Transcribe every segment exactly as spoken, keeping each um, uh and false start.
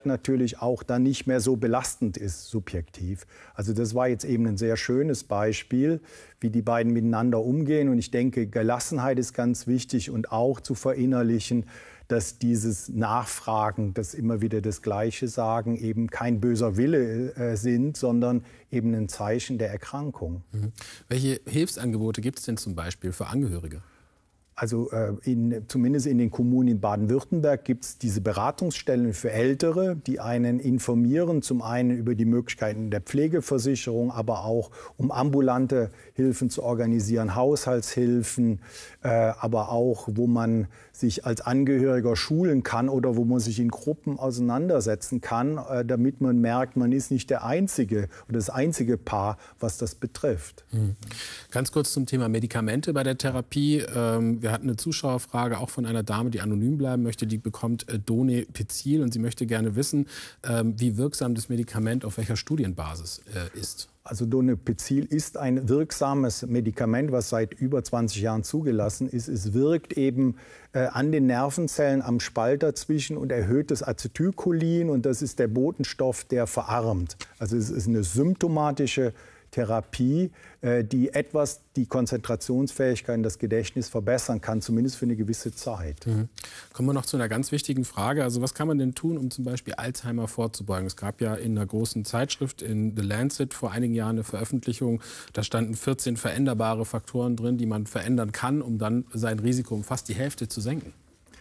natürlich auch dann nicht mehr so belastend ist, subjektiv. Also das war jetzt eben ein sehr schönes Beispiel, wie die beiden miteinander umgehen. Und ich denke, Gelassenheit ist ganz wichtig und auch zu verinnerlichen, dass dieses Nachfragen, das immer wieder das Gleiche sagen, eben kein böser Wille äh, sind, sondern eben ein Zeichen der Erkrankung. Mhm. Welche Hilfsangebote gibt es denn zum Beispiel für Angehörige? Also äh, in, zumindest in den Kommunen in Baden-Württemberg gibt es diese Beratungsstellen für Ältere, die einen informieren, zum einen über die Möglichkeiten der Pflegeversicherung, aber auch um ambulante Hilfen zu organisieren, Haushaltshilfen, äh, aber auch, wo man sich als Angehöriger schulen kann oder wo man sich in Gruppen auseinandersetzen kann, äh, damit man merkt, man ist nicht der einzige oder das einzige Paar, was das betrifft. Mhm. Ganz kurz zum Thema Medikamente bei der Therapie. Ähm, wir hatten eine Zuschauerfrage auch von einer Dame, die anonym bleiben möchte. Die bekommt äh, Donepezil und sie möchte gerne wissen, ähm, wie wirksam das Medikament auf welcher Studienbasis äh, ist. Also Donepezil ist ein wirksames Medikament, was seit über zwanzig Jahren zugelassen ist. Es wirkt eben äh, an den Nervenzellen am Spalt dazwischen und erhöht das Acetylcholin. Und das ist der Botenstoff, der verarmt. Also es ist eine symptomatische Therapie, äh, die etwas die Konzentrationsfähigkeit und das Gedächtnis verbessern kann, zumindest für eine gewisse Zeit. Mhm. Kommen wir noch zu einer ganz wichtigen Frage. Also was kann man denn tun, um zum Beispiel Alzheimer vorzubeugen? Es gab ja in einer großen Zeitschrift, in The Lancet, vor einigen Jahren eine Veröffentlichung. Da standen vierzehn veränderbare Faktoren drin, die man verändern kann, um dann sein Risiko um fast die Hälfte zu senken.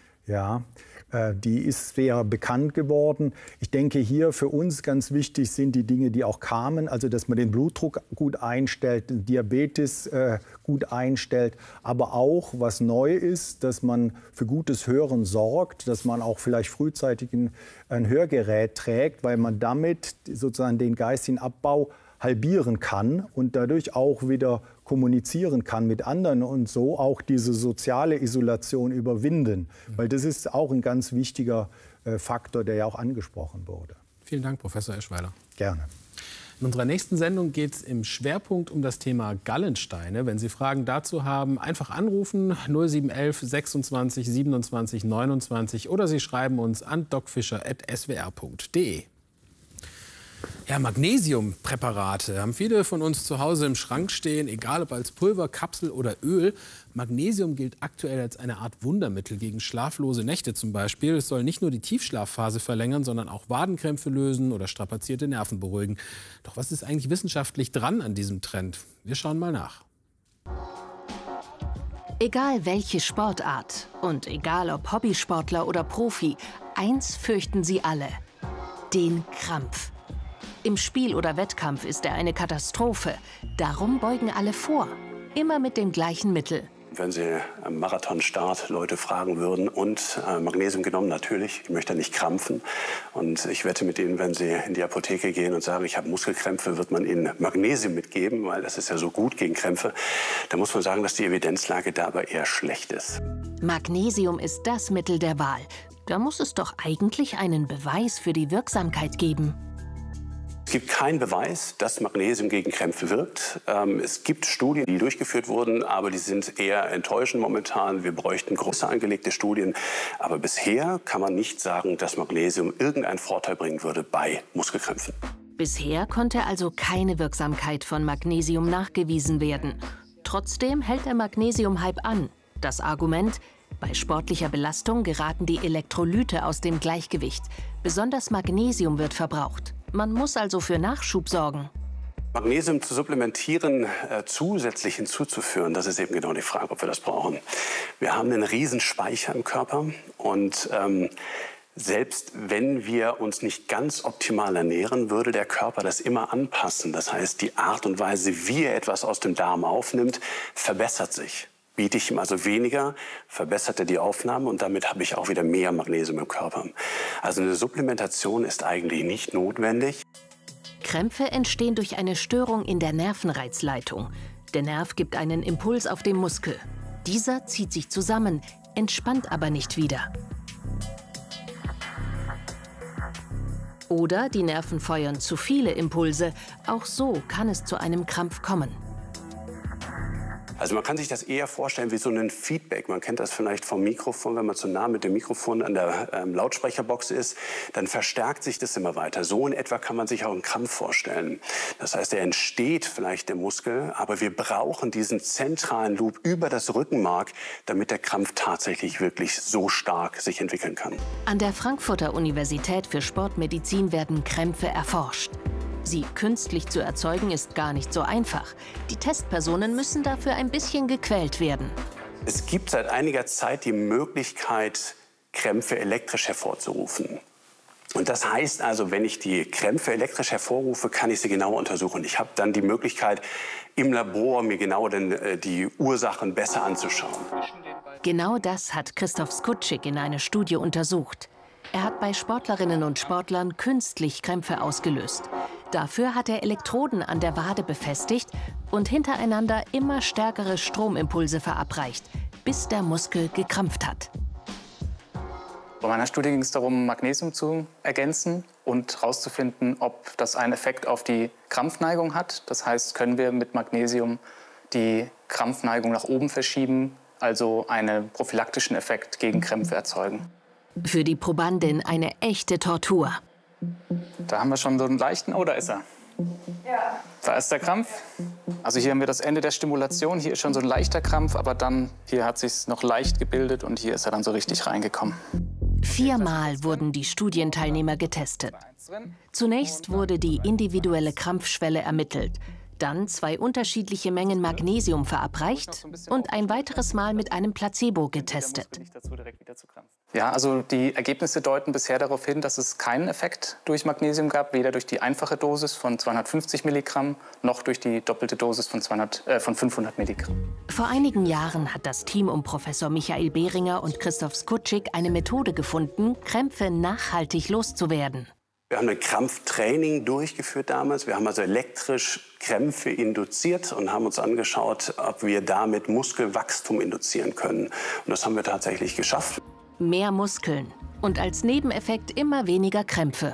Ja, äh, die ist sehr bekannt geworden. Ich denke, hier für uns ganz wichtig sind die Dinge, die auch kamen. Also, dass man den Blutdruck gut einstellt, den Diabetes äh, gut einstellt. Aber auch, was neu ist, dass man für gutes Hören sorgt, dass man auch vielleicht frühzeitig ein, ein Hörgerät trägt, weil man damit sozusagen den geistigen Abbau halbieren kann und dadurch auch wieder kommunizieren kann mit anderen und so auch diese soziale Isolation überwinden. Mhm. Weil das ist auch ein ganz wichtiger äh, Faktor, der ja auch angesprochen wurde. Vielen Dank, Professor Eschweiler. Gerne. In unserer nächsten Sendung geht es im Schwerpunkt um das Thema Gallensteine. Wenn Sie Fragen dazu haben, einfach anrufen null sieben eins eins sechsundzwanzig siebenundzwanzig neunundzwanzig oder Sie schreiben uns an docfischer at s w r punkt d e. Ja, Magnesiumpräparate haben viele von uns zu Hause im Schrank stehen, egal ob als Pulver, Kapsel oder Öl. Magnesium gilt aktuell als eine Art Wundermittel gegen schlaflose Nächte zum Beispiel. Es soll nicht nur die Tiefschlafphase verlängern, sondern auch Wadenkrämpfe lösen oder strapazierte Nerven beruhigen. Doch was ist eigentlich wissenschaftlich dran an diesem Trend? Wir schauen mal nach. Egal welche Sportart und egal ob Hobbysportler oder Profi, eins fürchten sie alle: den Krampf. Im Spiel oder Wettkampf ist er eine Katastrophe. Darum beugen alle vor. Immer mit dem gleichen Mittel. Wenn Sie am Marathonstart Leute fragen würden, und äh, Magnesium genommen, natürlich, ich möchte nicht krampfen. Und ich wette mit Ihnen, wenn Sie in die Apotheke gehen und sagen, ich habe Muskelkrämpfe, wird man Ihnen Magnesium mitgeben, weil das ist ja so gut gegen Krämpfe. Da muss man sagen, dass die Evidenzlage da aber eher schlecht ist. Magnesium ist das Mittel der Wahl. Da muss es doch eigentlich einen Beweis für die Wirksamkeit geben. Es gibt keinen Beweis, dass Magnesium gegen Krämpfe wirkt. Ähm, es gibt Studien, die durchgeführt wurden, aber die sind eher enttäuschend momentan. Wir bräuchten große angelegte Studien. Aber bisher kann man nicht sagen, dass Magnesium irgendeinen Vorteil bringen würde bei Muskelkrämpfen. Bisher konnte also keine Wirksamkeit von Magnesium nachgewiesen werden. Trotzdem hält der Magnesium-Hype an. Das Argument: bei sportlicher Belastung geraten die Elektrolyte aus dem Gleichgewicht. Besonders Magnesium wird verbraucht. Man muss also für Nachschub sorgen. Magnesium zu supplementieren, äh, zusätzlich hinzuzuführen, das ist eben genau die Frage, ob wir das brauchen. Wir haben einen riesen Speicher im Körper und ähm, selbst wenn wir uns nicht ganz optimal ernähren, würde der Körper das immer anpassen. Das heißt, die Art und Weise, wie er etwas aus dem Darm aufnimmt, verbessert sich. Biete ich ihm also weniger, verbessert er die Aufnahme und damit habe ich auch wieder mehr Magnesium im Körper. Also eine Supplementation ist eigentlich nicht notwendig. Krämpfe entstehen durch eine Störung in der Nervenreizleitung. Der Nerv gibt einen Impuls auf den Muskel. Dieser zieht sich zusammen, entspannt aber nicht wieder. Oder die Nerven feuern zu viele Impulse. Auch so kann es zu einem Krampf kommen. Also man kann sich das eher vorstellen wie so ein Feedback. Man kennt das vielleicht vom Mikrofon, wenn man zu nah mit dem Mikrofon an der ähm, Lautsprecherbox ist, dann verstärkt sich das immer weiter. So in etwa kann man sich auch einen Krampf vorstellen. Das heißt, er entsteht vielleicht im Muskel, aber wir brauchen diesen zentralen Loop über das Rückenmark, damit der Krampf tatsächlich wirklich so stark sich entwickeln kann. An der Frankfurter Universität für Sportmedizin werden Krämpfe erforscht. Sie künstlich zu erzeugen ist gar nicht so einfach. Die Testpersonen müssen dafür ein bisschen gequält werden. Es gibt seit einiger Zeit die Möglichkeit, Krämpfe elektrisch hervorzurufen. Und das heißt also, wenn ich die Krämpfe elektrisch hervorrufe, kann ich sie genau untersuchen. Ich habe dann die Möglichkeit, im Labor mir genau den, äh, die Ursachen besser anzuschauen. Genau das hat Christoph Skutschik in einer Studie untersucht. Er hat bei Sportlerinnen und Sportlern künstlich Krämpfe ausgelöst. Dafür hat er Elektroden an der Wade befestigt und hintereinander immer stärkere Stromimpulse verabreicht, bis der Muskel gekrampft hat. Bei meiner Studie ging es darum, Magnesium zu ergänzen und herauszufinden, ob das einen Effekt auf die Krampfneigung hat. Das heißt, können wir mit Magnesium die Krampfneigung nach oben verschieben, also einen prophylaktischen Effekt gegen Krämpfe erzeugen. Für die Probandin eine echte Tortur. Da haben wir schon so einen leichten, oh, da ist er. Ja. Da ist der Krampf. Also hier haben wir das Ende der Stimulation. Hier ist schon so ein leichter Krampf, aber dann hier hat sich noch leicht gebildet und hier ist er dann so richtig reingekommen. Viermal wurden die Studienteilnehmer getestet. Zunächst wurde die individuelle Krampfschwelle ermittelt, dann zwei unterschiedliche Mengen Magnesium verabreicht und ein weiteres Mal mit einem Placebo getestet. Ja, also die Ergebnisse deuten bisher darauf hin, dass es keinen Effekt durch Magnesium gab, weder durch die einfache Dosis von zweihundertfünfzig Milligramm noch durch die doppelte Dosis von, zweihundert, äh, von fünfhundert Milligramm. Vor einigen Jahren hat das Team um Professor Michael Behringer und Christoph Skutschik eine Methode gefunden, Krämpfe nachhaltig loszuwerden. Wir haben ein Krampftraining durchgeführt damals. Wir haben also elektrisch Krämpfe induziert und haben uns angeschaut, ob wir damit Muskelwachstum induzieren können. Und das haben wir tatsächlich geschafft. Mehr Muskeln und als Nebeneffekt immer weniger Krämpfe.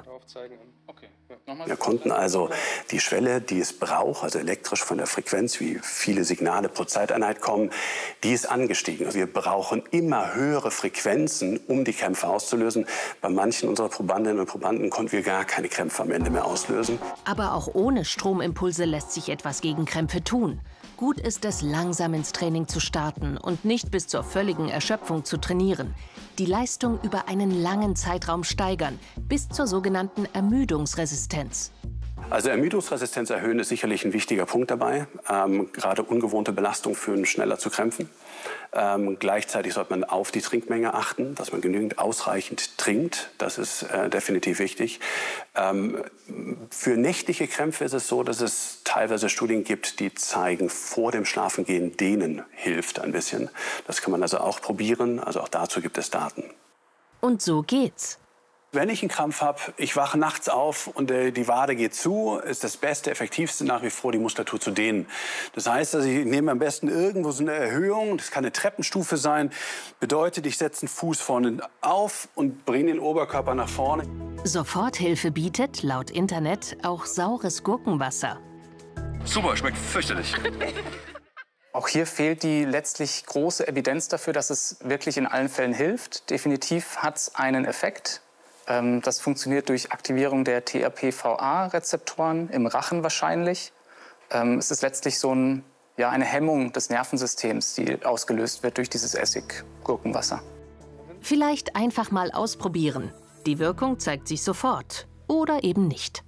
Wir konnten also die Schwelle, die es braucht, also elektrisch von der Frequenz, wie viele Signale pro Zeiteinheit kommen, die ist angestiegen. Wir brauchen immer höhere Frequenzen, um die Krämpfe auszulösen. Bei manchen unserer Probandinnen und Probanden konnten wir gar keine Krämpfe am Ende mehr auslösen. Aber auch ohne Stromimpulse lässt sich etwas gegen Krämpfe tun. Gut ist es, langsam ins Training zu starten und nicht bis zur völligen Erschöpfung zu trainieren. Die Leistung über einen langen Zeitraum steigern, bis zur sogenannten Ermüdungsresistenz. Also Ermüdungsresistenz erhöhen ist sicherlich ein wichtiger Punkt dabei. Ähm, gerade ungewohnte Belastung führen schneller zu Krämpfen. Ähm, gleichzeitig sollte man auf die Trinkmenge achten, dass man genügend ausreichend trinkt. Das ist äh, definitiv wichtig. Ähm, für nächtliche Krämpfe ist es so, dass es teilweise Studien gibt, die zeigen, vor dem Schlafengehen dehnen hilft ein bisschen. Das kann man also auch probieren. Also auch dazu gibt es Daten. Und so geht's. Wenn ich einen Krampf habe, ich wache nachts auf und äh, die Wade geht zu, ist das Beste, Effektivste nach wie vor, die Muskulatur zu dehnen. Das heißt, also ich nehme am besten irgendwo so eine Erhöhung, das kann eine Treppenstufe sein, bedeutet, ich setze einen Fuß vorne auf und bringe den Oberkörper nach vorne. Soforthilfe bietet, laut Internet, auch saures Gurkenwasser. Super, schmeckt fürchterlich. Auch hier fehlt die letztlich große Evidenz dafür, dass es wirklich in allen Fällen hilft. Definitiv hat es einen Effekt. Das funktioniert durch Aktivierung der T R P V A-Rezeptoren im Rachen wahrscheinlich. Es ist letztlich so ein, ja, eine Hemmung des Nervensystems, die ausgelöst wird durch dieses Essig-Gurkenwasser. Vielleicht einfach mal ausprobieren. Die Wirkung zeigt sich sofort oder eben nicht.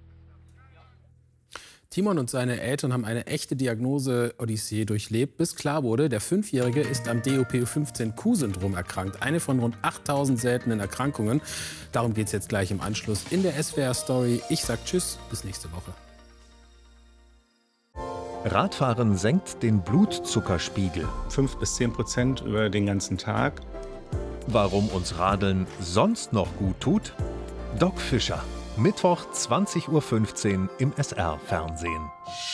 Timon und seine Eltern haben eine echte Diagnose-Odyssee durchlebt, bis klar wurde, der Fünfjährige ist am D O P U fünfzehn Q-Syndrom erkrankt. Eine von rund achttausend seltenen Erkrankungen. Darum geht es jetzt gleich im Anschluss in der S W R-Story. Ich sag Tschüss, bis nächste Woche. Radfahren senkt den Blutzuckerspiegel. fünf bis zehn Prozent über den ganzen Tag. Warum uns Radeln sonst noch gut tut? Doc Fischer. Mittwoch zwanzig Uhr fünfzehn im S R-Fernsehen.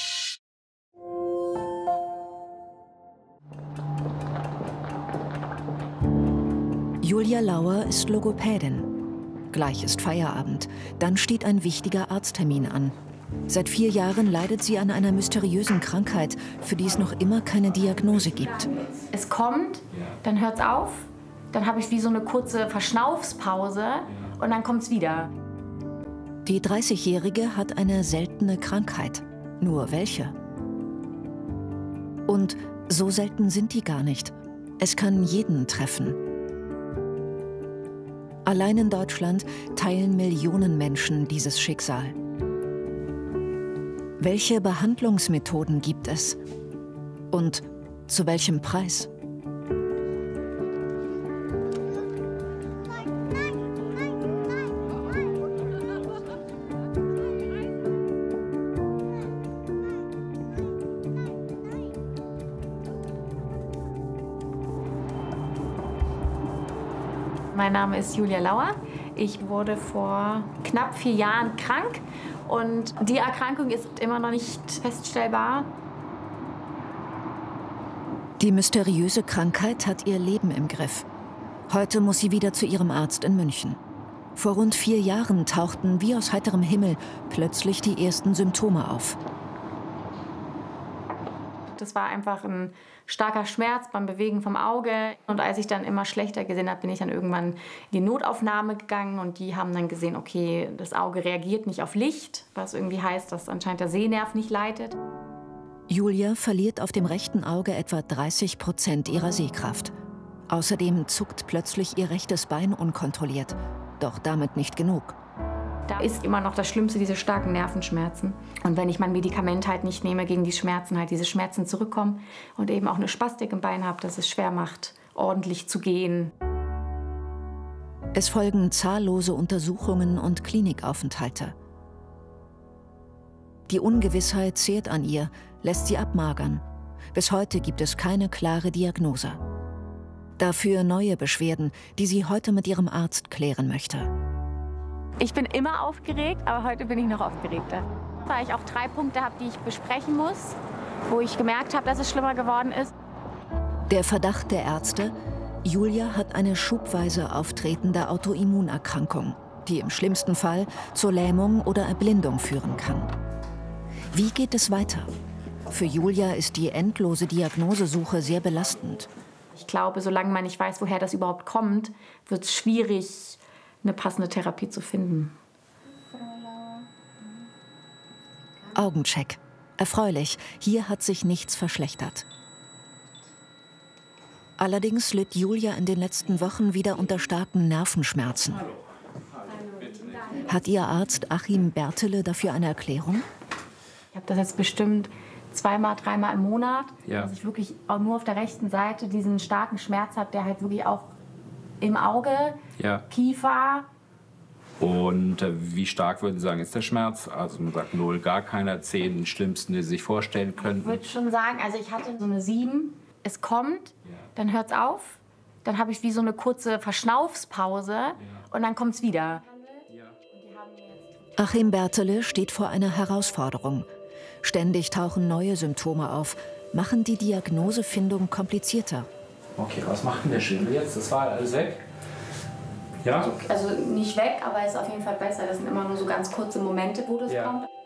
Julia Lauer ist Logopädin. Gleich ist Feierabend. Dann steht ein wichtiger Arzttermin an. Seit vier Jahren leidet sie an einer mysteriösen Krankheit, für die es noch immer keine Diagnose gibt. Es kommt, dann hört es auf, dann habe ich wie so eine kurze Verschnaufspause und dann kommt es wieder. Die dreißigjährige hat eine seltene Krankheit. Nur welche? Und so selten sind die gar nicht. Es kann jeden treffen. Allein in Deutschland teilen Millionen Menschen dieses Schicksal. Welche Behandlungsmethoden gibt es? Und zu welchem Preis? Mein Name ist Julia Lauer. Ich wurde vor knapp vier Jahren krank und die Erkrankung ist immer noch nicht feststellbar. Die mysteriöse Krankheit hat ihr Leben im Griff. Heute muss sie wieder zu ihrem Arzt in München. Vor rund vier Jahren tauchten wie aus heiterem Himmel plötzlich die ersten Symptome auf. Das war einfach ein starker Schmerz beim Bewegen vom Auge. Und als ich dann immer schlechter gesehen habe, bin ich dann irgendwann in die Notaufnahme gegangen. Und die haben dann gesehen, okay, das Auge reagiert nicht auf Licht, was irgendwie heißt, dass anscheinend der Sehnerv nicht leitet. Julia verliert auf dem rechten Auge etwa dreißig Prozent ihrer Sehkraft. Außerdem zuckt plötzlich ihr rechtes Bein unkontrolliert. Doch damit nicht genug. Da ist immer noch das Schlimmste, diese starken Nervenschmerzen. Und wenn ich mein Medikament halt nicht nehme gegen die Schmerzen, halt diese Schmerzen zurückkommen und eben auch eine Spastik im Bein habe, dass es schwer macht, ordentlich zu gehen. Es folgen zahllose Untersuchungen und Klinikaufenthalte. Die Ungewissheit zehrt an ihr, lässt sie abmagern. Bis heute gibt es keine klare Diagnose. Dafür neue Beschwerden, die sie heute mit ihrem Arzt klären möchte. Ich bin immer aufgeregt, aber heute bin ich noch aufgeregter. Weil ich auch drei Punkte habe, die ich besprechen muss, wo ich gemerkt habe, dass es schlimmer geworden ist. Der Verdacht der Ärzte: Julia hat eine schubweise auftretende Autoimmunerkrankung, die im schlimmsten Fall zur Lähmung oder Erblindung führen kann. Wie geht es weiter? Für Julia ist die endlose Diagnosesuche sehr belastend. Ich glaube, solange man nicht weiß, woher das überhaupt kommt, wird es schwierig, eine passende Therapie zu finden. Augencheck. Erfreulich, hier hat sich nichts verschlechtert. Allerdings litt Julia in den letzten Wochen wieder unter starken Nervenschmerzen. Hat ihr Arzt Achim Bertele dafür eine Erklärung? Ich habe das jetzt bestimmt zweimal, dreimal im Monat, ja. dass ich wirklich auch nur auf der rechten Seite diesen starken Schmerz habe, der halt wirklich auch im Auge, ja. Kiefer. Und äh, wie stark würden Sie sagen, ist der Schmerz? Also man sagt null, gar keiner, zehn, den schlimmsten, die Sie sich vorstellen könnten. Ich würde schon sagen, also ich hatte so eine sieben. Es kommt, ja. dann hört es auf, dann habe ich wie so eine kurze Verschnaufspause ja. und dann kommt es wieder. Ja. Achim Bertele steht vor einer Herausforderung. Ständig tauchen neue Symptome auf, machen die Diagnosefindung komplizierter. Okay, was macht denn der Schwindel jetzt? Das war alles weg? Ja? Also nicht weg, aber es ist auf jeden Fall besser. Das sind immer nur so ganz kurze Momente, wo das ja. kommt.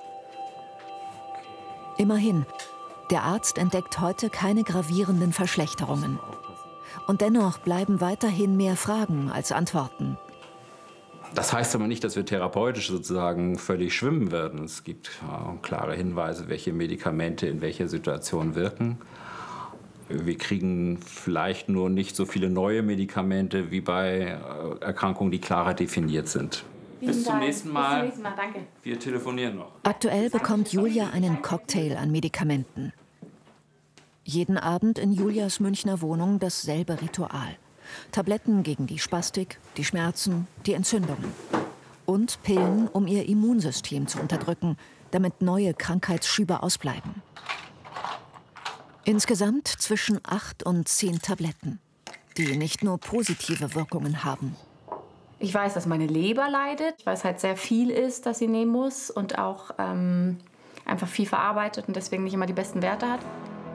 Immerhin, der Arzt entdeckt heute keine gravierenden Verschlechterungen. Und dennoch bleiben weiterhin mehr Fragen als Antworten. Das heißt aber nicht, dass wir therapeutisch sozusagen völlig schwimmen werden. Es gibt äh, klare Hinweise, welche Medikamente in welcher Situation wirken. Wir kriegen vielleicht nur nicht so viele neue Medikamente wie bei äh, Erkrankungen, die klarer definiert sind. Bis zum nächsten Mal. Bis zum nächsten Mal, danke. Wir telefonieren noch. Aktuell bekommt Julia einen Cocktail an Medikamenten. Jeden Abend in Julias Münchner Wohnung dasselbe Ritual. Tabletten gegen die Spastik, die Schmerzen, die Entzündungen. Und Pillen, um ihr Immunsystem zu unterdrücken, damit neue Krankheitsschübe ausbleiben. Insgesamt zwischen acht und zehn Tabletten, die nicht nur positive Wirkungen haben. Ich weiß, dass meine Leber leidet. Ich weiß halt sehr viel ist, dass sie nehmen muss und auch ähm, einfach viel verarbeitet und deswegen nicht immer die besten Werte hat.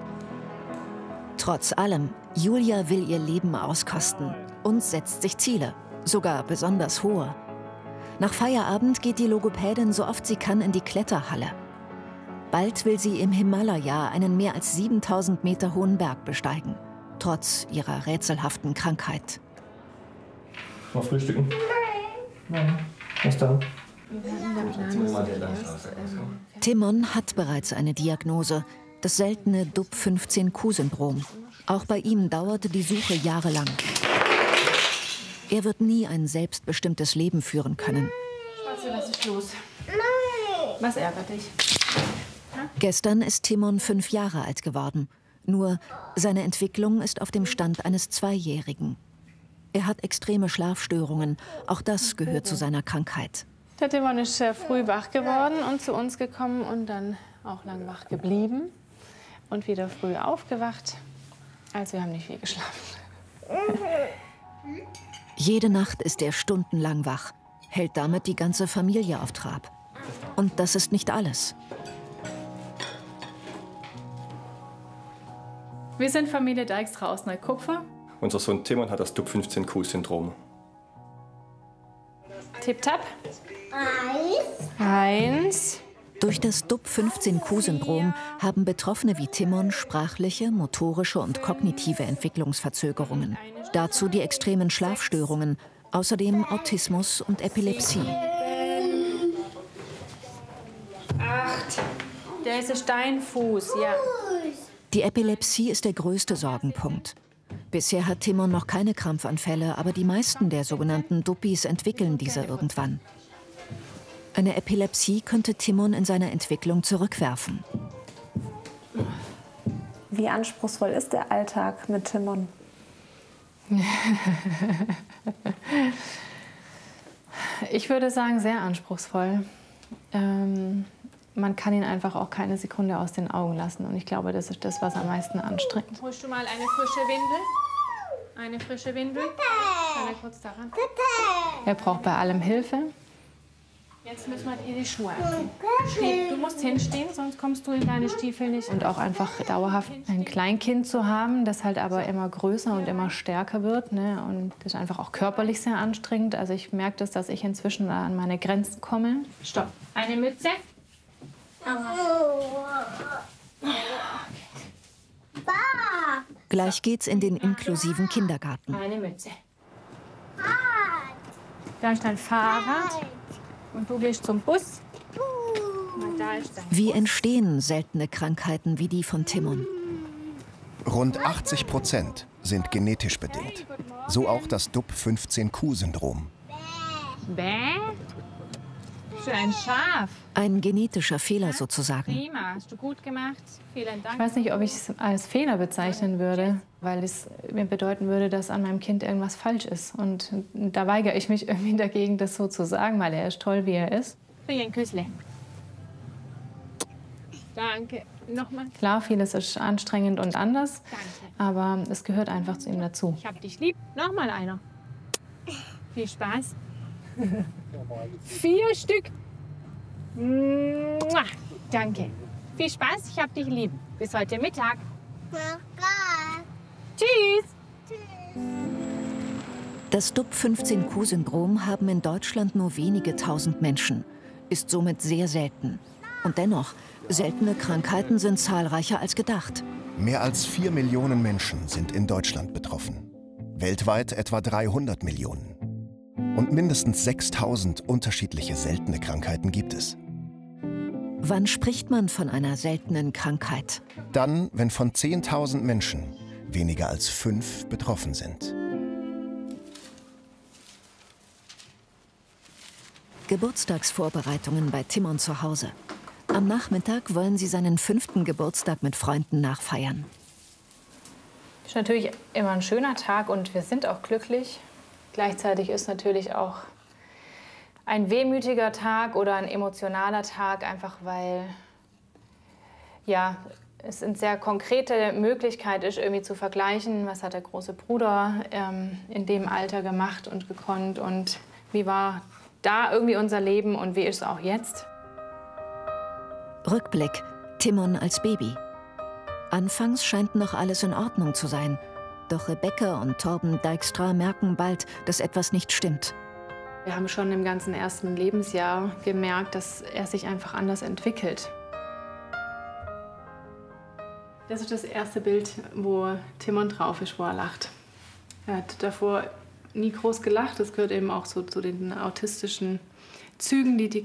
Trotz allem, Julia will ihr Leben auskosten und setzt sich Ziele, sogar besonders hohe. Nach Feierabend geht die Logopädin so oft sie kann in die Kletterhalle. Bald will sie im Himalaya einen mehr als siebentausend Meter hohen Berg besteigen, trotz ihrer rätselhaften Krankheit. Mal frühstücken? Nein. Was dann? Timon hat bereits eine Diagnose, das seltene D U P fünfzehn Q-Syndrom. Auch bei ihm dauerte die Suche jahrelang. Er wird nie ein selbstbestimmtes Leben führen können. Schatzi, was ist los? Was ärgert dich? Gestern ist Timon fünf Jahre alt geworden. Nur seine Entwicklung ist auf dem Stand eines Zweijährigen. Er hat extreme Schlafstörungen. Auch das gehört zu seiner Krankheit. Der Timon ist sehr früh wach geworden und zu uns gekommen und dann auch lang wach geblieben und wieder früh aufgewacht. Also wir haben nicht viel geschlafen. Jede Nacht ist er stundenlang wach, hält damit die ganze Familie auf Trab. Und das ist nicht alles. Wir sind Familie Dijkstra aus Neukupfer. Unser Sohn Timon hat das D U P fünfzehn Q-Syndrom. Tipptapp. Eins. Eins. Durch das D U P fünfzehn Q-Syndrom haben Betroffene wie Timon sprachliche, motorische und kognitive Entwicklungsverzögerungen. Dazu die extremen Schlafstörungen, außerdem Autismus und Epilepsie. Acht. Der ist ein Steinfuß, ja. Die Epilepsie ist der größte Sorgenpunkt. Bisher hat Timon noch keine Krampfanfälle, aber die meisten der sogenannten Duppis entwickeln diese irgendwann. Eine Epilepsie könnte Timon in seiner Entwicklung zurückwerfen. Wie anspruchsvoll ist der Alltag mit Timon? Ich würde sagen, sehr anspruchsvoll. Ähm, man kann ihn einfach auch keine Sekunde aus den Augen lassen. Und ich glaube, das ist das, was am meisten anstrengt. Holst du mal eine frische Windel? Eine frische Windel? Kann er kurz daran? Er braucht bei allem Hilfe. Jetzt müssen wir dir die Schuhe anziehen. Du musst hinstehen, sonst kommst du in deine Stiefel nicht. Und auch einfach dauerhaft ein Kleinkind zu haben, das halt aber immer größer und immer stärker wird. Ne? Und das ist einfach auch körperlich sehr anstrengend. Also ich merke das, dass ich inzwischen an meine Grenzen komme. Stopp. Eine Mütze. Gleich geht's in den inklusiven Kindergarten. Eine Mütze. Da ist dein Fahrrad. Und du gehst zum Bus. Da ist dein Wie entstehen seltene Krankheiten wie die von Timon? Rund achtzig Prozent sind genetisch bedingt. So auch das D U P fünfzehn Q-Syndrom. Bäh? Für ein Schaf. Ein genetischer Fehler sozusagen. Prima, hast du gut gemacht. Vielen Dank. Ich weiß nicht, ob ich es als Fehler bezeichnen würde, weil es mir bedeuten würde, dass an meinem Kind irgendwas falsch ist. Und da weigere ich mich irgendwie dagegen, das so zu sagen, weil er ist toll, wie er ist. Für ein Küssle. Danke. Nochmal. Klar, vieles ist anstrengend und anders, Danke. aber es gehört einfach zu ihm dazu. Ich hab dich lieb. Nochmal einer. Viel Spaß. Vier Stück. Mua. Danke. Viel Spaß, ich hab dich lieb. Bis heute Mittag. Tschüss. Das D U P fünfzehn Q-Syndrom haben in Deutschland nur wenige tausend Menschen, ist somit sehr selten. Und dennoch, seltene Krankheiten sind zahlreicher als gedacht. Mehr als vier Millionen Menschen sind in Deutschland betroffen. Weltweit etwa dreihundert Millionen. Und mindestens sechstausend unterschiedliche seltene Krankheiten gibt es. Wann spricht man von einer seltenen Krankheit? Dann, wenn von zehntausend Menschen weniger als fünf betroffen sind. Geburtstagsvorbereitungen bei Timon zu Hause. Am Nachmittag wollen sie seinen fünften Geburtstag mit Freunden nachfeiern. Ist natürlich immer ein schöner Tag und wir sind auch glücklich. Gleichzeitig ist natürlich auch ein wehmütiger Tag oder ein emotionaler Tag, einfach weil ja, es eine sehr konkrete Möglichkeit ist, irgendwie zu vergleichen, was hat der große Bruder ähm, in dem Alter gemacht und gekonnt und wie war da irgendwie unser Leben und wie ist es auch jetzt. Rückblick, Timon als Baby. Anfangs scheint noch alles in Ordnung zu sein. Doch Rebecca und Torben Dijkstra merken bald, dass etwas nicht stimmt. Wir haben schon im ganzen ersten Lebensjahr gemerkt, dass er sich einfach anders entwickelt. Das ist das erste Bild, wo Timon drauf ist, wo er lacht. Er hat davor nie groß gelacht. Das gehört eben auch so zu den autistischen Zügen, die die